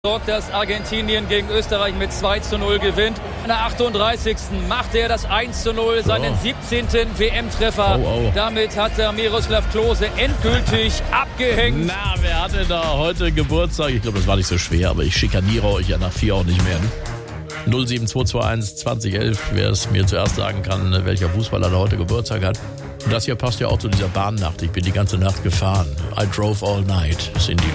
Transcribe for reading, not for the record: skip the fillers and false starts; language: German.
sorgt, dass Argentinien gegen Österreich mit 2:0 gewinnt. In der 38. macht er das 1:0, seinen 17. WM-Treffer. Damit hat der Miroslav Klose endgültig abgehängt. Na, wer hatte da heute Geburtstag? Ich glaube, das war nicht so schwer, aber ich schikaniere euch ja nach 4 auch nicht mehr. 07221 2011, wer es mir zuerst sagen kann, welcher Fußballer da heute Geburtstag hat. Und das hier passt ja auch zu dieser Bahnnacht. Ich bin die ganze Nacht gefahren. I drove all night, Cindy.